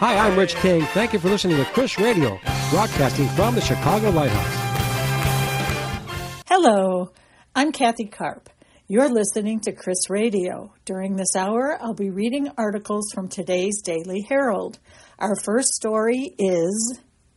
Hi, I'm Rich King. Thank you for listening to Chris Radio, broadcasting from the Chicago Lighthouse. Hello, I'm Kathy Karp. You're listening to Chris Radio. During this hour, I'll be reading articles from today's Daily Herald. Our first story is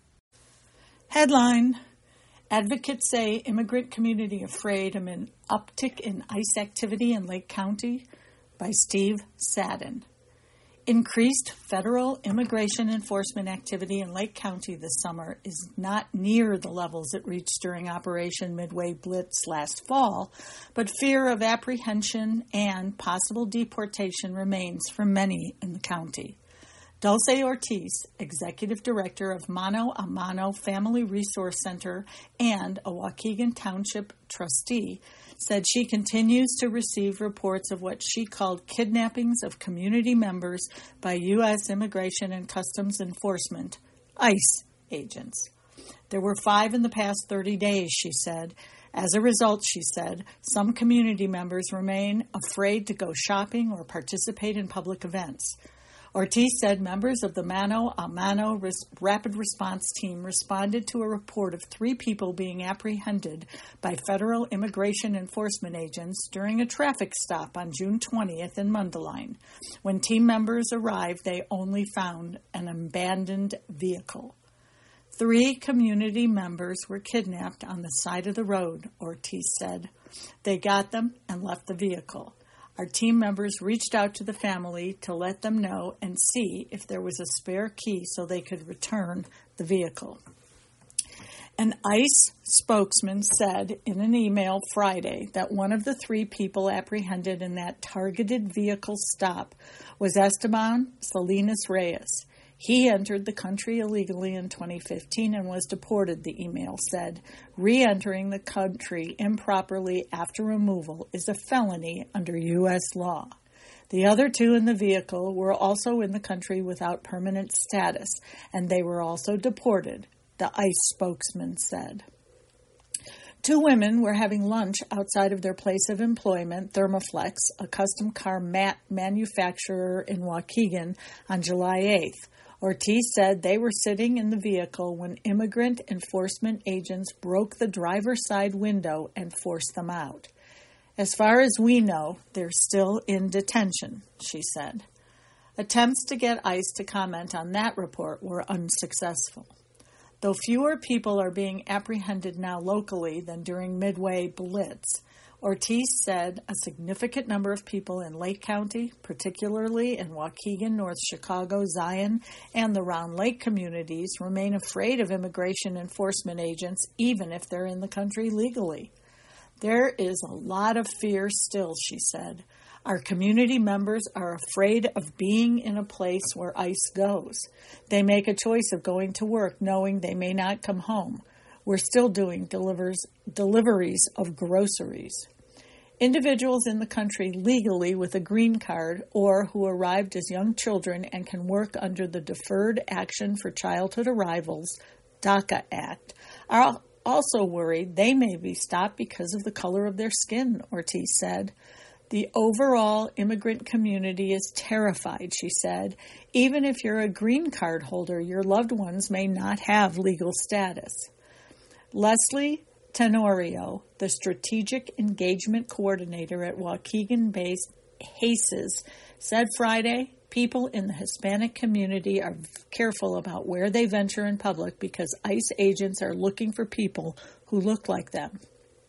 headline: Advocates say immigrant community afraid amid uptick in ICE activity in Lake County, by Steve Sadin. Increased federal immigration enforcement activity in Lake County this summer is not near the levels it reached during Operation Midway Blitz last fall, but fear of apprehension and possible deportation remains for many in the county. Dulce Ortiz, executive director of Mano a Mano Family Resource Center and a Waukegan Township trustee, said she continues to receive reports of what she called kidnappings of community members by U.S. Immigration and Customs Enforcement, ICE, agents. There were 5 in the past 30 days, she said. As a result, she said, some community members remain afraid to go shopping or participate in public events. Ortiz said members of the Mano a Mano Rapid Response Team responded to a report of 3 people being apprehended by federal immigration enforcement agents during a traffic stop on June 20th in Mundelein. When team members arrived, they only found an abandoned vehicle. 3 community members were kidnapped on the side of the road, Ortiz said. They got them and left the vehicle. Our team members reached out to the family to let them know and see if there was a spare key so they could return the vehicle. An ICE spokesman said in an email Friday that one of the 3 people apprehended in that targeted vehicle stop was Esteban Salinas Reyes. He entered the country illegally in 2015 and was deported, the email said. Re-entering the country improperly after removal is a felony under U.S. law. The other 2 in the vehicle were also in the country without permanent status, and they were also deported, the ICE spokesman said. 2 women were having lunch outside of their place of employment, Thermoflex, a custom car mat manufacturer in Waukegan, on July 8th. Ortiz said they were sitting in the vehicle when immigrant enforcement agents broke the driver's side window and forced them out. As far as we know, they're still in detention, she said. Attempts to get ICE to comment on that report were unsuccessful. Though fewer people are being apprehended now locally than during Midway Blitz, Ortiz said a significant number of people in Lake County, particularly in Waukegan, North Chicago, Zion, and the Round Lake communities, remain afraid of immigration enforcement agents even if they're in the country legally. There is a lot of fear still, she said. Our community members are afraid of being in a place where ICE goes. They make a choice of going to work knowing they may not come home. We're still doing deliveries of groceries. Individuals in the country legally with a green card or who arrived as young children and can work under the Deferred Action for Childhood Arrivals, DACA Act, are also worried they may be stopped because of the color of their skin, Ortiz said. The overall immigrant community is terrified, she said. Even if you're a green card holder, your loved ones may not have legal status. Leslie Tenorio, the Strategic Engagement Coordinator at Waukegan-based HACES, said Friday people in the Hispanic community are careful about where they venture in public because ICE agents are looking for people who look like them.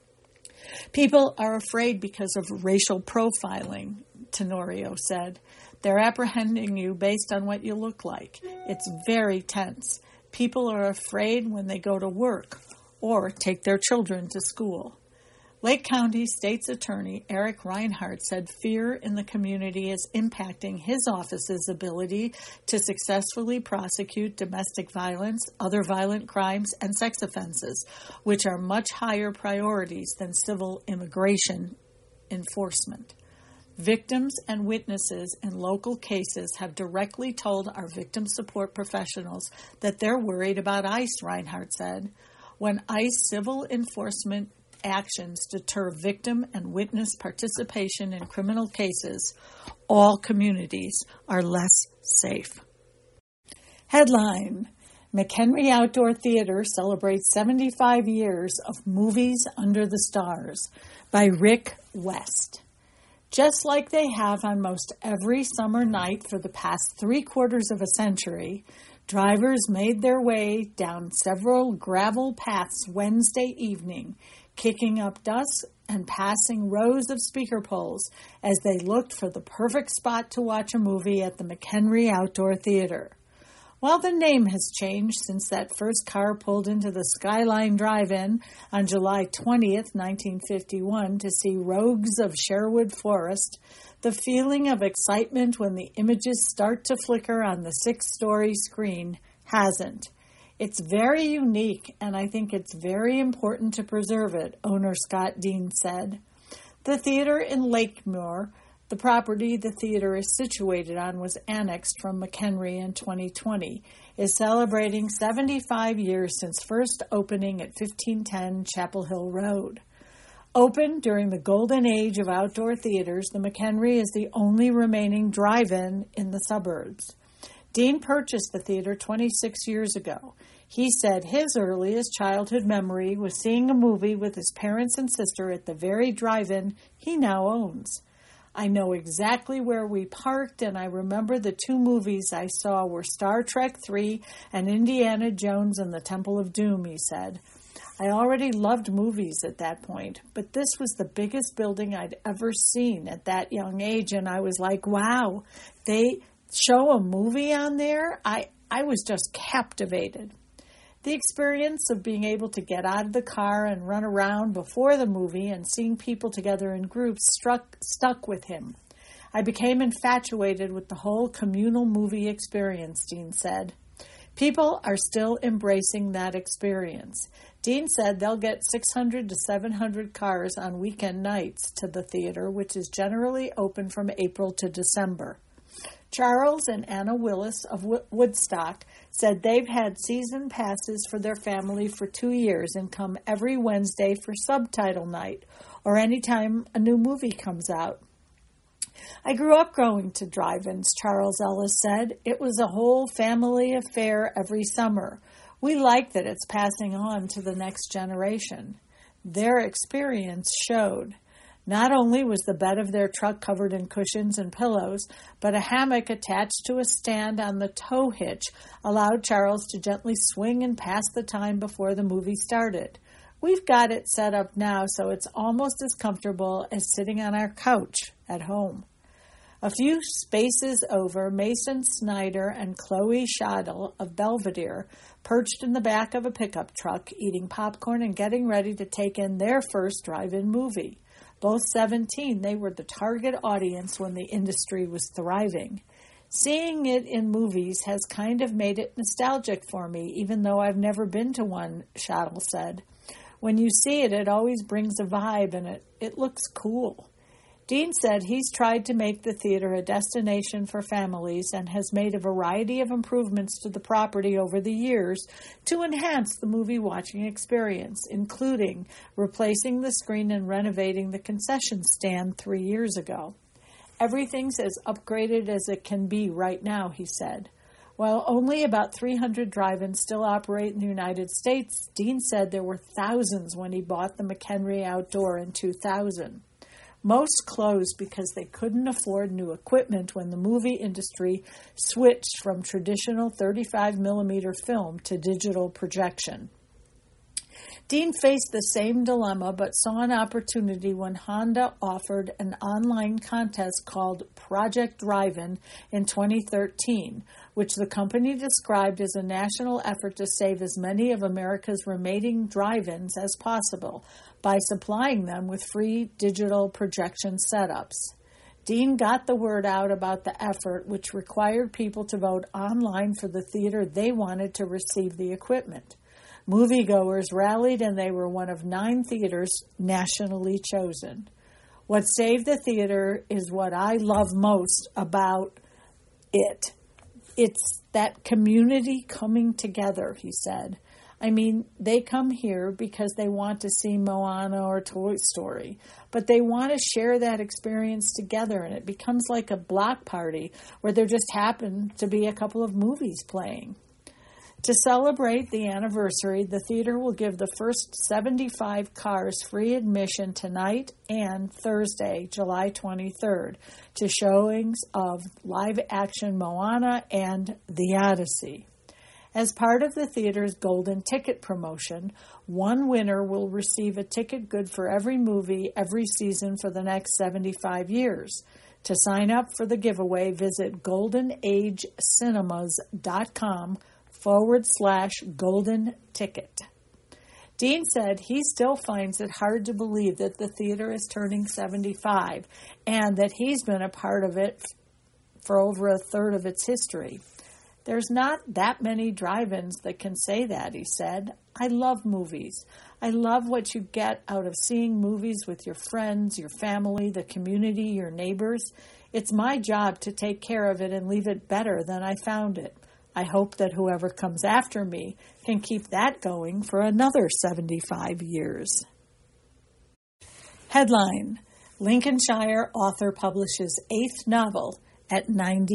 People are afraid because of racial profiling, Tenorio said. They're apprehending you based on what you look like. It's very tense. People are afraid when they go to work or take their children to school. Lake County State's Attorney Eric Reinhardt said fear in the community is impacting his office's ability to successfully prosecute domestic violence, other violent crimes, and sex offenses, which are much higher priorities than civil immigration enforcement. Victims and witnesses in local cases have directly told our victim support professionals that they're worried about ICE, Reinhardt said. When ICE civil enforcement actions deter victim and witness participation in criminal cases, all communities are less safe. Headline: McHenry Outdoor Theater celebrates 75 years of movies under the stars, by Rick West. Just like they have on most every summer night for the past 3/4 of a century, drivers made their way down several gravel paths Wednesday evening, kicking up dust and passing rows of speaker poles as they looked for the perfect spot to watch a movie at the McHenry Outdoor Theater. While the name has changed since that first car pulled into the Skyline Drive-In on July 20th, 1951 to see Rogues of Sherwood Forest, the feeling of excitement when the images start to flicker on the 6-story screen hasn't. It's very unique, and I think it's very important to preserve it, owner Scott Dean said. The theater in Lakemore, the property the theater is situated on, was annexed from McHenry in 2020, is celebrating 75 years since first opening at 1510 Chapel Hill Road. Opened during the golden age of outdoor theaters, the McHenry is the only remaining drive-in in the suburbs. Dean purchased the theater 26 years ago. He said his earliest childhood memory was seeing a movie with his parents and sister at the very drive-in he now owns. I know exactly where we parked, and I remember the 2 movies I saw were Star Trek III and Indiana Jones and the Temple of Doom, he said. I already loved movies at that point, but this was the biggest building I'd ever seen at that young age, and I was like, wow, they show a movie on there? I was just captivated. The experience of being able to get out of the car and run around before the movie and seeing people together in groups stuck with him. I became infatuated with the whole communal movie experience, Dean said. People are still embracing that experience. Dean said they'll get 600 to 700 cars on weekend nights to the theater, which is generally open from April to December. Charles and Anna Willis of Woodstock said they've had season passes for their family for 2 years and come every Wednesday for subtitle night or anytime a new movie comes out. I grew up going to drive-ins, Charles Ellis said. It was a whole family affair every summer. We like that it's passing on to the next generation. Their experience showed. Not only was the bed of their truck covered in cushions and pillows, but a hammock attached to a stand on the tow hitch allowed Charles to gently swing and pass the time before the movie started. We've got it set up now so it's almost as comfortable as sitting on our couch at home. A few spaces over, Mason Snyder and Chloe Schadl of Belvedere perched in the back of a pickup truck, eating popcorn and getting ready to take in their first drive-in movie. Both 17, they were the target audience when the industry was thriving. Seeing it in movies has kind of made it nostalgic for me, even though I've never been to one, Schadl said. When you see it, it always brings a vibe, and it looks cool. Dean said he's tried to make the theater a destination for families and has made a variety of improvements to the property over the years to enhance the movie-watching experience, including replacing the screen and renovating the concession stand 3 years ago. Everything's as upgraded as it can be right now, he said. While only about 300 drive-ins still operate in the United States, Dean said there were thousands when he bought the McHenry Outdoor in 2000. Most closed because they couldn't afford new equipment when the movie industry switched from traditional 35mm film to digital projection. Dean faced the same dilemma but saw an opportunity when Honda offered an online contest called Project Drive-In in 2013, which the company described as a national effort to save as many of America's remaining drive-ins as possible by supplying them with free digital projection setups. Dean got the word out about the effort, which required people to vote online for the theater they wanted to receive the equipment. Moviegoers rallied, and they were one of 9 theaters nationally chosen. What saved the theater is what I love most about it. It's that community coming together, he said. I mean, they come here because they want to see Moana or Toy Story, but they want to share that experience together, and it becomes like a block party where there just happen to be a couple of movies playing. To celebrate the anniversary, the theater will give the first 75 cars free admission tonight and Thursday, July 23rd, to showings of live-action Moana and The Odyssey. As part of the theater's golden ticket promotion, one winner will receive a ticket good for every movie every season for the next 75 years. To sign up for the giveaway, visit goldenagecinemas.com/golden ticket. Dean said he still finds it hard to believe that the theater is turning 75 and that he's been a part of it for over a third of its history. There's not that many drive-ins that can say that, he said. I love movies. I love what you get out of seeing movies with your friends, your family, the community, your neighbors. It's my job to take care of it and leave it better than I found it. I hope that whoever comes after me can keep that going for another 75 years. Headline: Lincolnshire author publishes 8th novel at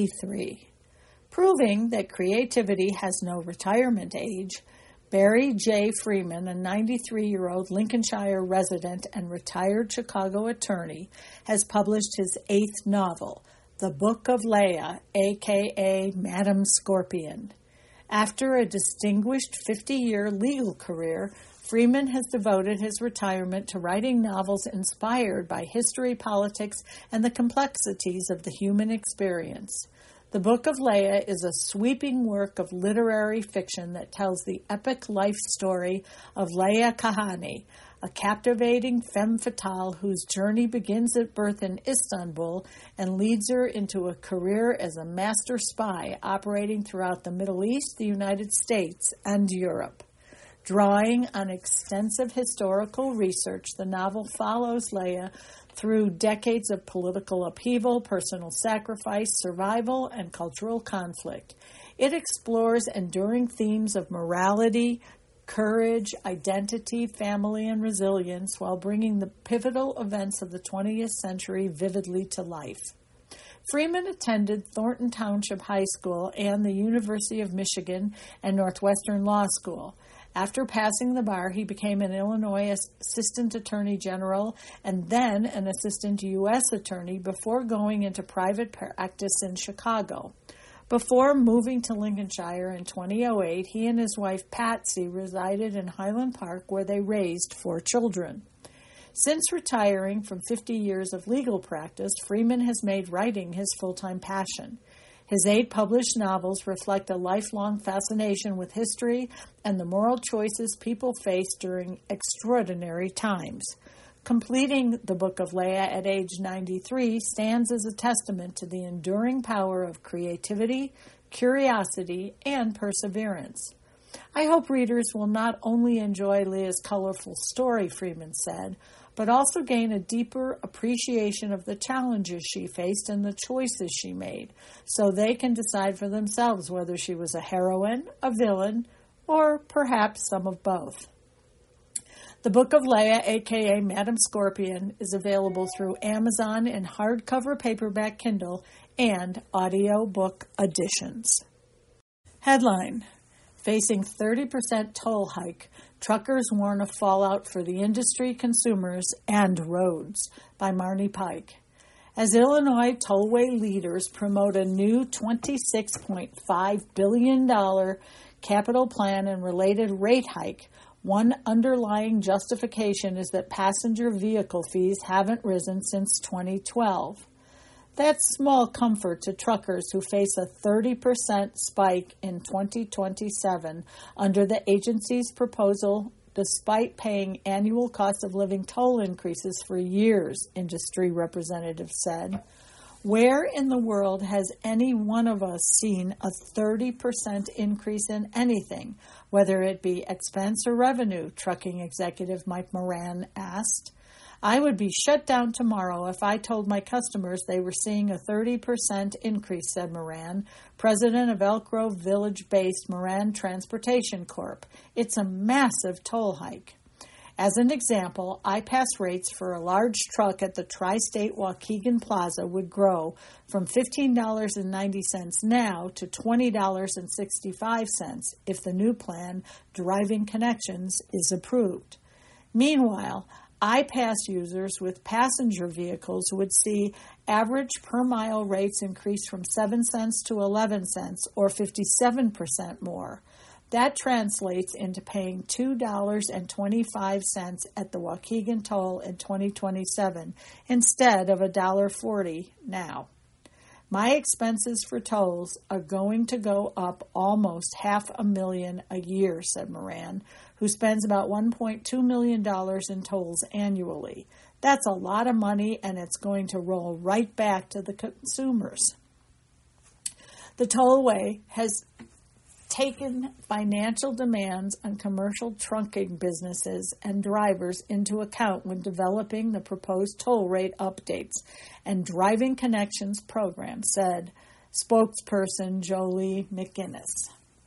93. Proving that creativity has no retirement age, Barry J. Freeman, a 93-year-old Lincolnshire resident and retired Chicago attorney, has published his 8th novel, The Book of Leia, a.k.a. Madam Scorpion. After a distinguished 50-year legal career, Freeman has devoted his retirement to writing novels inspired by history, politics, and the complexities of the human experience. The Book of Leia is a sweeping work of literary fiction that tells the epic life story of Leia Kahani, a captivating femme fatale whose journey begins at birth in Istanbul and leads her into a career as a master spy operating throughout the Middle East, the United States, and Europe. Drawing on extensive historical research, the novel follows Leia through decades of political upheaval, personal sacrifice, survival, and cultural conflict. It explores enduring themes of morality, courage, identity, family, and resilience while bringing the pivotal events of the 20th century vividly to life. Freeman attended Thornton Township High School and the University of Michigan and Northwestern Law School. After passing the bar, he became an Illinois Assistant Attorney General and then an Assistant U.S. Attorney before going into private practice in Chicago. Before moving to Lincolnshire in 2008, he and his wife Patsy resided in Highland Park, where they raised 4 children. Since retiring from 50 years of legal practice, Freeman has made writing his full-time passion. His 8 published novels reflect a lifelong fascination with history and the moral choices people face during extraordinary times. Completing the Book of Leia at age 93 stands as a testament to the enduring power of creativity, curiosity, and perseverance. I hope readers will not only enjoy Leia's colorful story, Freeman said, but also gain a deeper appreciation of the challenges she faced and the choices she made, so they can decide for themselves whether she was a heroine, a villain, or perhaps some of both. The Book of Leia, a.k.a. Madam Scorpion, is available through Amazon in hardcover paperback Kindle and audiobook editions. Headline: Facing 30% toll hike, truckers warn of fallout for the industry, consumers, and roads, by Marnie Pike. As Illinois tollway leaders promote a new $26.5 billion capital plan and related rate hike, one underlying justification is that passenger vehicle fees haven't risen since 2012. That's small comfort to truckers who face a 30% spike in 2027 under the agency's proposal, despite paying annual cost of living toll increases for years, industry representatives said. Where in the world has any one of us seen a 30% increase in anything, whether it be expense or revenue, trucking executive Mike Moran asked. I would be shut down tomorrow if I told my customers they were seeing a 30% increase, said Moran, president of Elk Grove Village-based Moran Transportation Corp. It's a massive toll hike. As an example, I-Pass rates for a large truck at the Tri-State Waukegan Plaza would grow from $15.90 now to $20.65 if the new plan, Driving Connections, is approved. Meanwhile, I-Pass users with passenger vehicles would see average per-mile rates increase from 7 cents to 11 cents, or 57% more. That translates into paying $2.25 at the Waukegan toll in 2027 instead of $1.40 now. My expenses for tolls are going to go up almost $500,000 a year, said Moran, who spends about $1.2 million in tolls annually. That's a lot of money, and it's going to roll right back to the consumers. The tollway has taken financial demands on commercial trucking businesses and drivers into account when developing the proposed toll rate updates and Driving Connections program, said spokesperson Jolie McGinnis.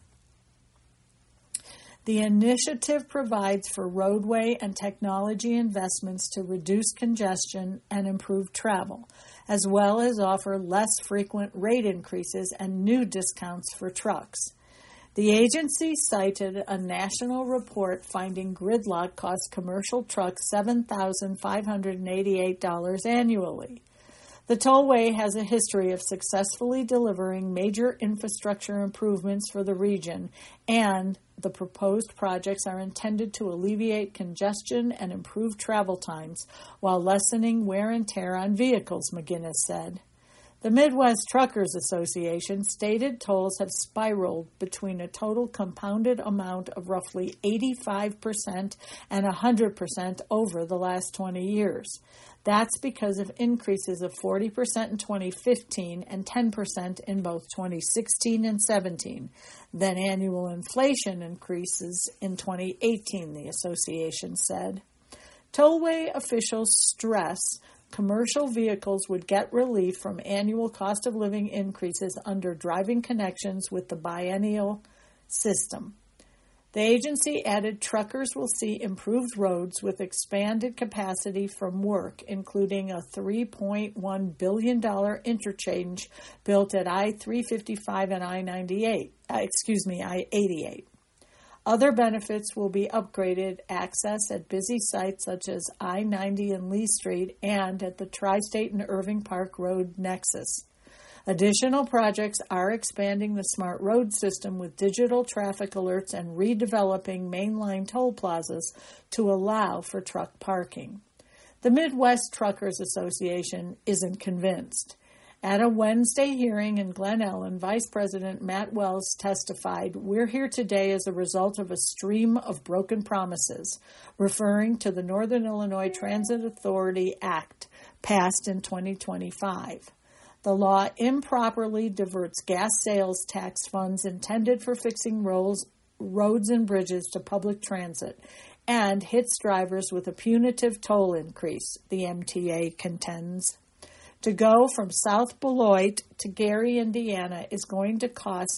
The initiative provides for roadway and technology investments to reduce congestion and improve travel, as well as offer less frequent rate increases and new discounts for trucks. The agency cited a national report finding gridlock costs commercial trucks $7,588 annually. The tollway has a history of successfully delivering major infrastructure improvements for the region, and the proposed projects are intended to alleviate congestion and improve travel times while lessening wear and tear on vehicles, McGinnis said. The Midwest Truckers Association stated tolls have spiraled between a total compounded amount of roughly 85% and 100% over the last 20 years. That's because of increases of 40% in 2015 and 10% in both 2016 and 17. Then annual inflation increases in 2018, the association said. Tollway officials stress commercial vehicles would get relief from annual cost of living increases under Driving Connections with the biennial system. The agency added truckers will see improved roads with expanded capacity from work, including a $3.1 billion interchange built at I-355 and I-88. Other benefits will be upgraded access at busy sites such as I-90 and Lee Street and at the Tri-State and Irving Park Road nexus. Additional projects are expanding the smart road system with digital traffic alerts and redeveloping mainline toll plazas to allow for truck parking. The Midwest Truckers Association isn't convinced. At a Wednesday hearing in Glen Ellen, Vice President Matt Wells testified, "We're here today as a result of a stream of broken promises," referring to the Northern Illinois Transit Authority Act passed in 2025. The law improperly diverts gas sales tax funds intended for fixing roads and bridges to public transit and hits drivers with a punitive toll increase, the MTA contends. To go from South Beloit to Gary, Indiana, is going to cost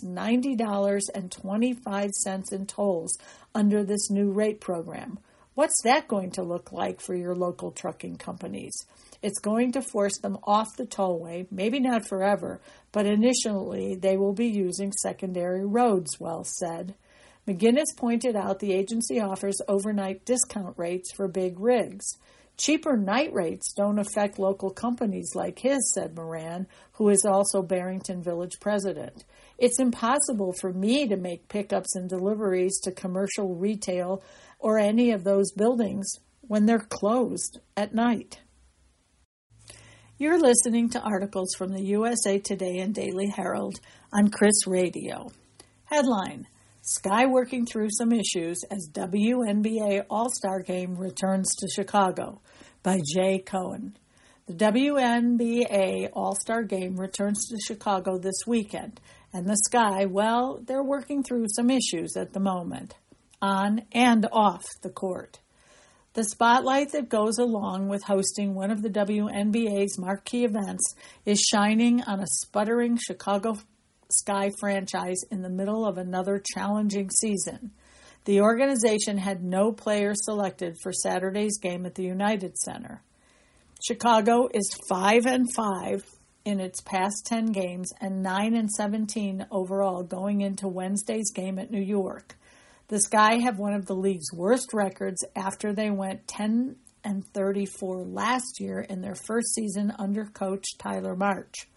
$90.25 in tolls under this new rate program. What's that going to look like for your local trucking companies? It's going to force them off the tollway, maybe not forever, but initially they will be using secondary roads, Wells said. McGinnis pointed out the agency offers overnight discount rates for big rigs. Cheaper night rates don't affect local companies like his, said Moran, who is also Barrington Village president. It's impossible for me to make pickups and deliveries to commercial retail or any of those buildings when they're closed at night. You're listening to articles from the USA Today and Daily Herald on Chris Radio. Headline: Sky working through some issues as WNBA All-Star Game returns to Chicago, by Jay Cohen. The WNBA All-Star Game returns to Chicago this weekend, and the Sky, well, they're working through some issues at the moment, on and off the court. The spotlight that goes along with hosting one of the WNBA's marquee events is shining on a sputtering Chicago Sky franchise in the middle of another challenging season. The organization had no players selected for Saturday's game at the United Center. Chicago is 5-5 in its past 10 games and 9-17 overall going into Wednesday's game at New York. The Sky have one of the league's worst records after they went 10-34 last year in their first season under coach Tyler March.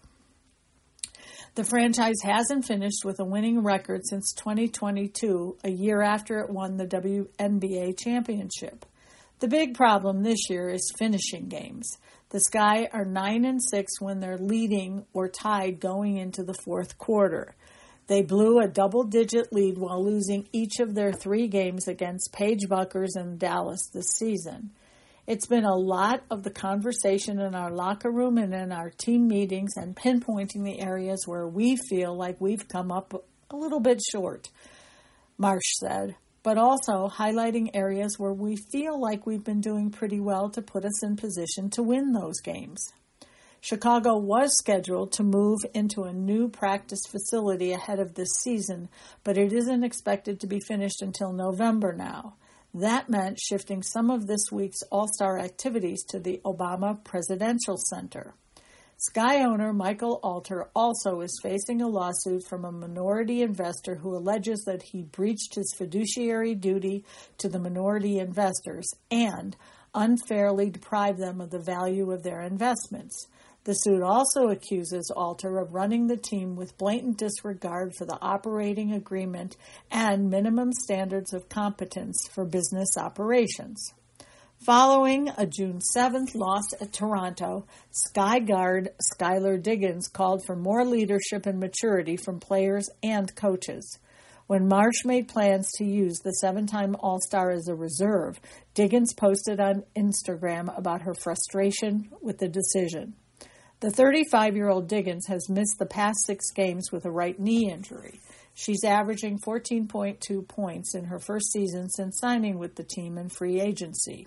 The franchise hasn't finished with a winning record since 2022, a year after it won the WNBA championship. The big problem this year is finishing games. The Sky are 9-6 when they're leading or tied going into the fourth quarter. They blew a double-digit lead while losing each of their 3 games against Paige Buckers and Dallas this season. It's been a lot of the conversation in our locker room and in our team meetings and pinpointing the areas where we feel like we've come up a little bit short, Marsh said, but also highlighting areas where we feel like we've been doing pretty well to put us in position to win those games. Chicago was scheduled to move into a new practice facility ahead of this season, but it isn't expected to be finished until November now. That meant shifting some of this week's All-Star activities to the Obama Presidential Center. Sky owner Michael Alter also is facing a lawsuit from a minority investor who alleges that he breached his fiduciary duty to the minority investors and unfairly deprived them of the value of their investments. The suit also accuses Alter of running the team with blatant disregard for the operating agreement and minimum standards of competence for business operations. Following a June 7th loss at Toronto, Sky guard Skylar Diggins called for more leadership and maturity from players and coaches. When Marsh made plans to use the 7-time All-Star as a reserve, Diggins posted on Instagram about her frustration with the decision. The 35-year-old Diggins has missed the past 6 games with a right knee injury. She's averaging 14.2 points in her first season since signing with the team in free agency.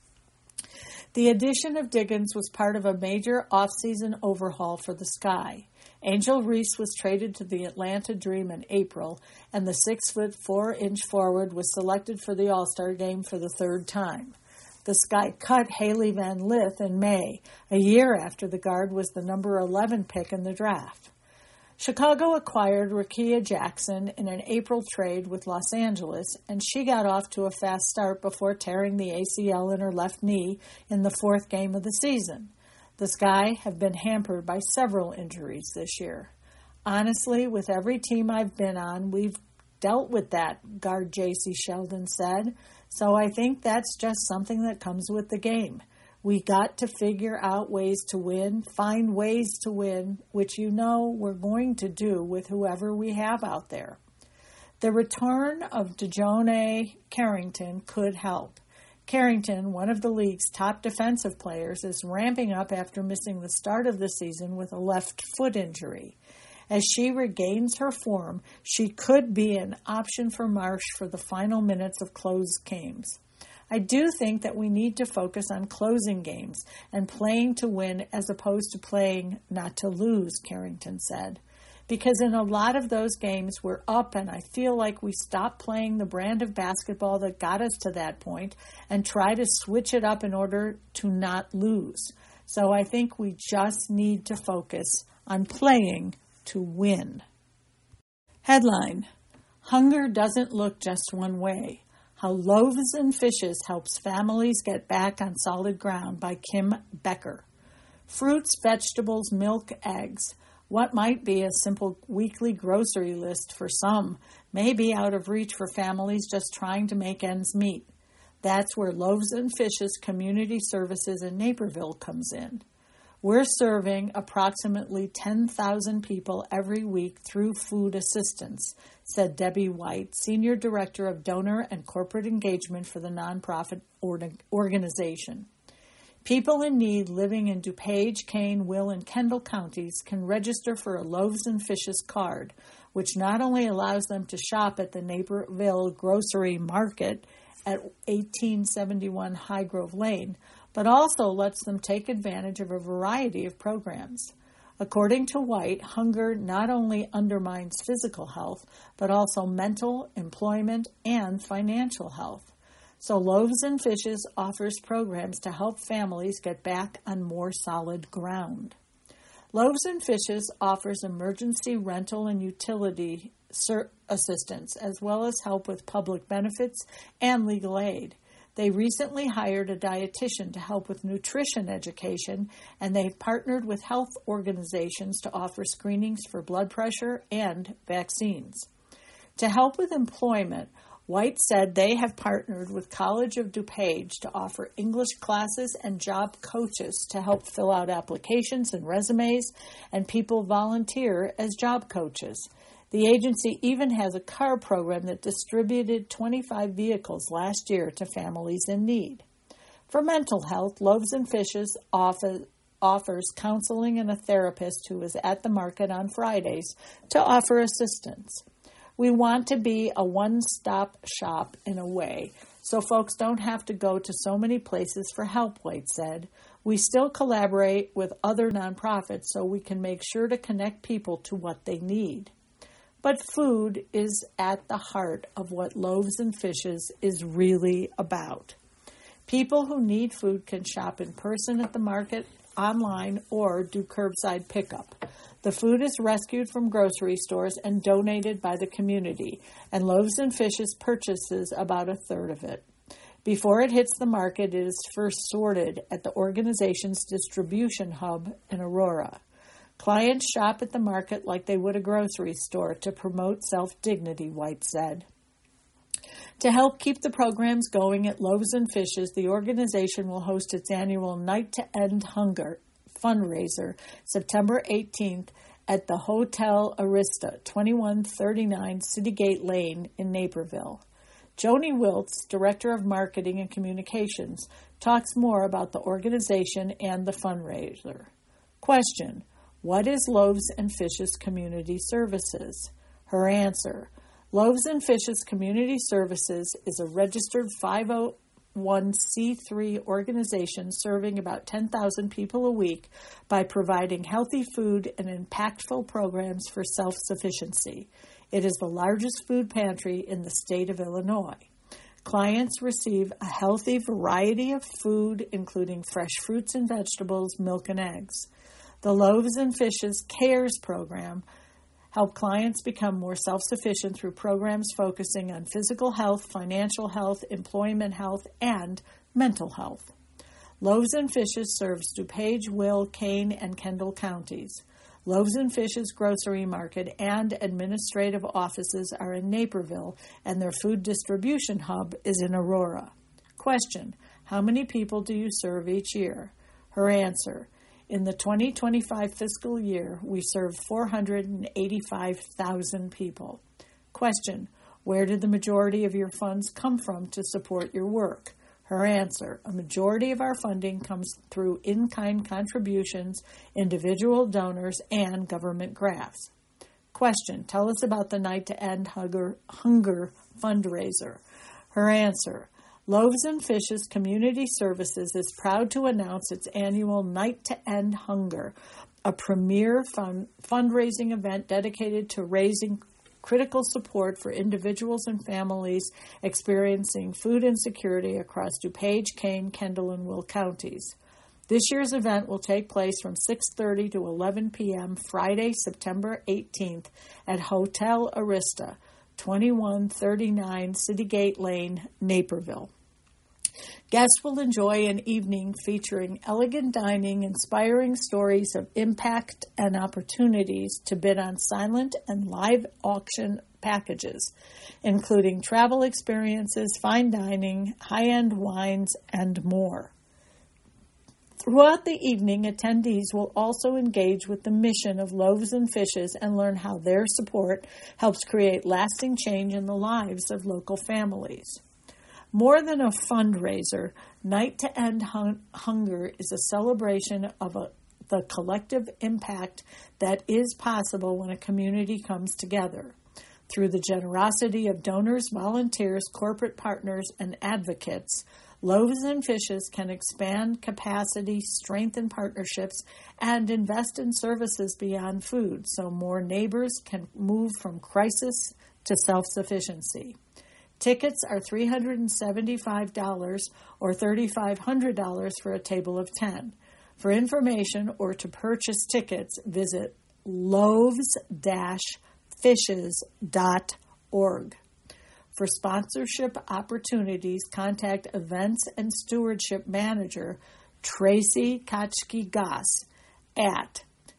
The addition of Diggins was part of a major offseason overhaul for the Sky. Angel Reese was traded to the Atlanta Dream in April, and the 6'4" forward was selected for the All-Star game for the 3rd time. The Sky cut Haley Van Lith in May, a year after the guard was the number 11 pick in the draft. Chicago acquired Rickea Jackson in an April trade with Los Angeles, and she got off to a fast start before tearing the ACL in her left knee in the 4th game of the season. The Sky have been hampered by several injuries this year. Honestly, with every team I've been on, we've dealt with that, guard J.C. Sheldon said. So I think that's just something that comes with the game. We got to figure out ways to win, find ways to win, which you know we're going to do with whoever we have out there. The return of DeJounte Carrington could help. Carrington, one of the league's top defensive players, is ramping up after missing the start of the season with a left foot injury. As she regains her form, she could be an option for Marsh for the final minutes of close games. I do think that we need to focus on closing games and playing to win as opposed to playing not to lose, Carrington said. Because in a lot of those games we're up and I feel like we stop playing the brand of basketball that got us to that point and try to switch it up in order to not lose. So I think we just need to focus on playing to win. Headline: Hunger doesn't look just one way. How Loaves and Fishes helps families get back on solid ground by Kim Becker. Fruits, vegetables, milk, eggs. What might be a simple weekly grocery list for some may be out of reach for families just trying to make ends meet. That's where Loaves and Fishes Community Services in Naperville comes in. We're serving approximately 10,000 people every week through food assistance, said Debbie White, Senior Director of Donor and Corporate Engagement for the nonprofit organization. People in need living in DuPage, Kane, Will, and Kendall counties can register for a Loaves and Fishes card, which not only allows them to shop at the Naperville Grocery Market at 1871 High Grove Lane, but also lets them take advantage of a variety of programs. According to White, hunger not only undermines physical health, but also mental, employment, and financial health. So Loaves and Fishes offers programs to help families get back on more solid ground. Loaves and Fishes offers emergency rental and utility assistance, as well as help with public benefits and legal aid. They recently hired a dietitian to help with nutrition education, and they've partnered with health organizations to offer screenings for blood pressure and vaccines. To help with employment, White said they have partnered with College of DuPage to offer English classes and job coaches to help fill out applications and resumes, and people volunteer as job coaches. The agency even has a car program that distributed 25 vehicles last year to families in need. For mental health, Loaves and Fishes offers counseling and a therapist who is at the market on Fridays to offer assistance. We want to be a one-stop shop in a way, so folks don't have to go to so many places for help, White said. We still collaborate with other nonprofits so we can make sure to connect people to what they need. But food is at the heart of what Loaves and Fishes is really about. People who need food can shop in person at the market, online, or do curbside pickup. The food is rescued from grocery stores and donated by the community, and Loaves and Fishes purchases about a third of it. Before it hits the market, it is first sorted at the organization's distribution hub in Aurora. Clients shop at the market like they would a grocery store to promote self-dignity, White said. To help keep the programs going at Loaves and Fishes, the organization will host its annual Night to End Hunger fundraiser September 18th at the Hotel Arista, 2139 Citygate Lane in Naperville. Joni Wiltz, Director of Marketing and Communications, talks more about the organization and the fundraiser. Question: what is Loaves and Fishes Community Services? Her answer: Loaves and Fishes Community Services is a registered 501c3 organization serving about 10,000 people a week by providing healthy food and impactful programs for self-sufficiency. It is the largest food pantry in the state of Illinois. Clients receive a healthy variety of food, including fresh fruits and vegetables, milk and eggs. The Loaves and Fishes CARES program help clients become more self-sufficient through programs focusing on physical health, financial health, employment health, and mental health. Loaves and Fishes serves DuPage, Will, Kane, and Kendall counties. Loaves and Fishes Grocery Market and administrative offices are in Naperville, and their food distribution hub is in Aurora. Question: how many people do you serve each year? Her answer: in the 2025 fiscal year, we serve 485,000 people. Question: where did the majority of your funds come from to support your work? Her answer: a majority of our funding comes through in-kind contributions, individual donors, and government grants. Question: tell us about the Night to End Hunger fundraiser. Her answer: Loaves and Fishes Community Services is proud to announce its annual Night to End Hunger, a premier fundraising event dedicated to raising critical support for individuals and families experiencing food insecurity across DuPage, Kane, Kendall, and Will counties. This year's event will take place from 6:30 to 11 p.m. Friday, September 18th at Hotel Arista, 2139 Citygate Lane, Naperville. Guests will enjoy an evening featuring elegant dining, inspiring stories of impact, and opportunities to bid on silent and live auction packages, including travel experiences, fine dining, high-end wines, and more. Throughout the evening, attendees will also engage with the mission of Loaves and Fishes and learn how their support helps create lasting change in the lives of local families. More than a fundraiser, Night to End Hunger is a celebration of the collective impact that is possible when a community comes together. Through the generosity of donors, volunteers, corporate partners, and advocates, Loaves and Fishes can expand capacity, strengthen partnerships, and invest in services beyond food so more neighbors can move from crisis to self-sufficiency. Tickets are $375 or $3,500 for a table of 10. For information or to purchase tickets, visit loaves-fishes.org. For sponsorship opportunities, contact Events and Stewardship Manager Tracy Kotchke-Goss at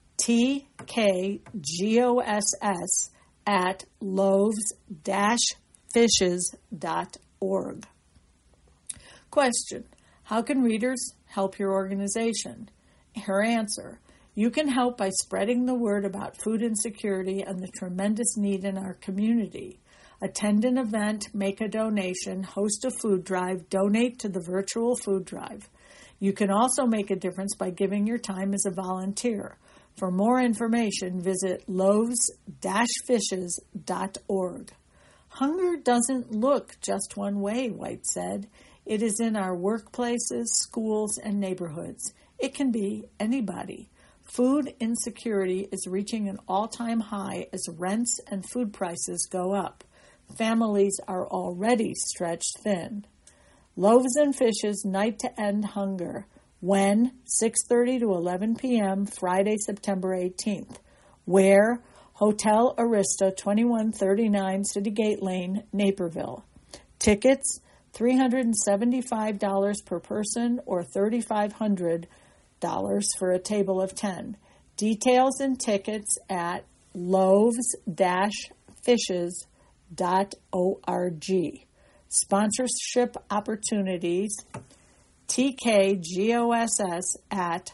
tkgoss@loaves-fishes.org. Question: how can readers help your organization? Her answer: you can help by spreading the word about food insecurity and the tremendous need in our community. Attend an event, make a donation, host a food drive, donate to the virtual food drive. You can also make a difference by giving your time as a volunteer. For more information, visit loaves-fishes.org. Hunger doesn't look just one way, White said. It is in our workplaces, schools, and neighborhoods. It can be anybody. Food insecurity is reaching an all-time high as rents and food prices go up. Families are already stretched thin. Loaves and Fishes Night to End Hunger. When? 6:30 to 11 p.m. Friday, September 18th. Where? Hotel Arista, 2139 City Gate Lane, Naperville. Tickets, $375 per person or $3,500 for a table of 10. Details and tickets at loaves-fishes.org. Sponsorship opportunities, tkgoss at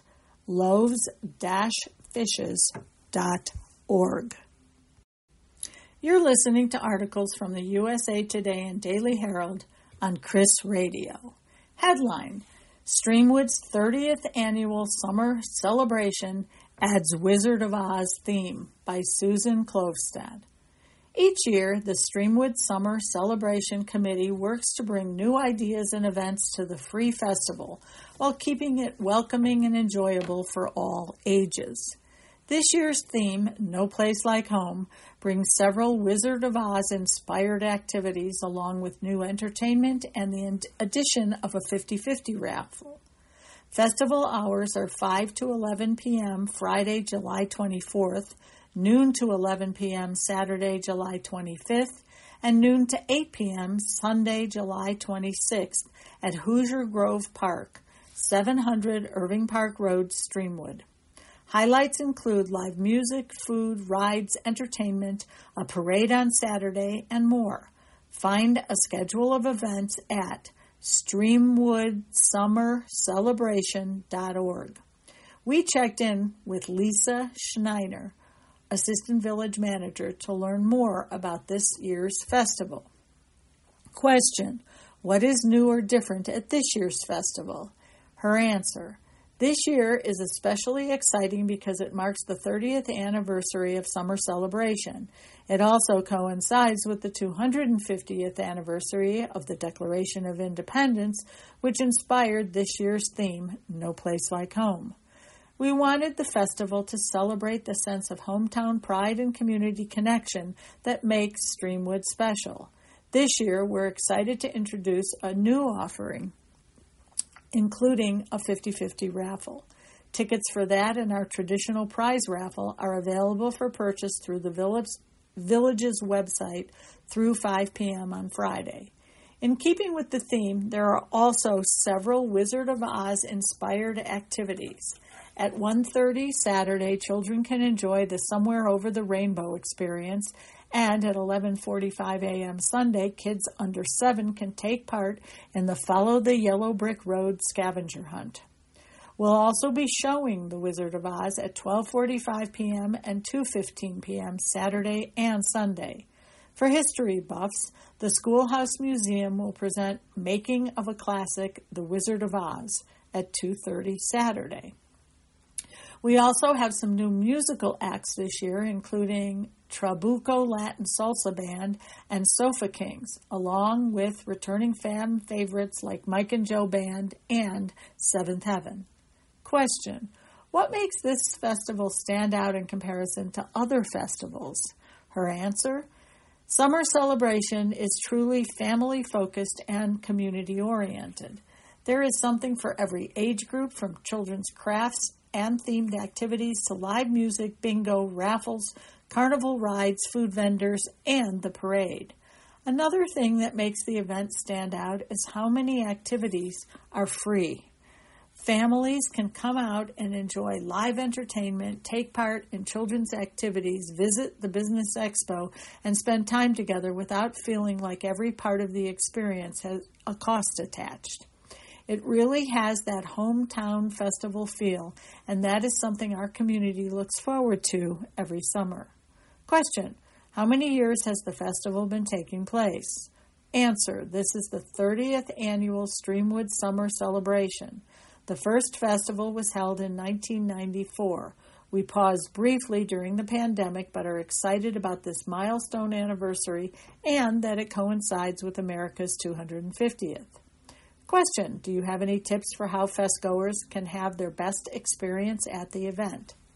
loaves-fishes.org. You're listening to articles from the USA Today and Daily Herald on Chris Radio. Headline: Streamwood's 30th Annual Summer Celebration adds Wizard of Oz theme by Susan Klostad. Each year, the Streamwood Summer Celebration Committee works to bring new ideas and events to the free festival while keeping it welcoming and enjoyable for all ages. This year's theme, No Place Like Home, brings several Wizard of Oz-inspired activities along with new entertainment and the addition of a 50-50 raffle. Festival hours are 5 to 11 p.m. Friday, July 24th, noon to 11 p.m. Saturday, July 25th, and noon to 8 p.m. Sunday, July 26th at Hoosier Grove Park, 700 Irving Park Road, Streamwood. Highlights include live music, food, rides, entertainment, a parade on Saturday, and more. Find a schedule of events at streamwoodsummercelebration.org. We checked in with Lisa Schneider, Assistant Village Manager, to learn more about this year's festival. Question: what is new or different at this year's festival? Her answer: this year is especially exciting because it marks the 30th anniversary of Summer Celebration. It also coincides with the 250th anniversary of the Declaration of Independence, which inspired this year's theme, No Place Like Home. We wanted the festival to celebrate the sense of hometown pride and community connection that makes Streamwood special. This year, we're excited to introduce a new offering, including a 50-50 raffle. Tickets for that and our traditional prize raffle are available for purchase through the Village's website through 5 p.m. on Friday. In keeping with the theme, there are also several Wizard of Oz-inspired activities. At 1:30 Saturday, children can enjoy the Somewhere Over the Rainbow experience, and at 11:45 a.m. Sunday, kids under 7 can take part in the Follow the Yellow Brick Road scavenger hunt. We'll also be showing The Wizard of Oz at 12:45 p.m. and 2:15 p.m. Saturday and Sunday. For history buffs, the Schoolhouse Museum will present Making of a Classic, The Wizard of Oz, at 2:30 Saturday. We also have some new musical acts this year, including Trabuco Latin Salsa Band and Sofa Kings, along with returning fan favorites like Mike and Joe Band and Seventh Heaven. Question: what makes this festival stand out in comparison to other festivals? Her answer: Summer Celebration is truly family-focused and community-oriented. There is something for every age group, from children's crafts and themed activities to live music, bingo, raffles, carnival rides, food vendors, and the parade. Another thing that makes the event stand out is how many activities are free. Families can come out and enjoy live entertainment, take part in children's activities, visit the business expo, and spend time together without feeling like every part of the experience has a cost attached. It really has that hometown festival feel, and that is something our community looks forward to every summer. Question: how many years has the festival been taking place? Answer: this is the 30th annual Streamwood Summer Celebration. The first festival was held in 1994. We paused briefly during the pandemic, but are excited about this milestone anniversary and that it coincides with America's 250th. Question: do you have any tips for how festgoers can have their best experience at the event?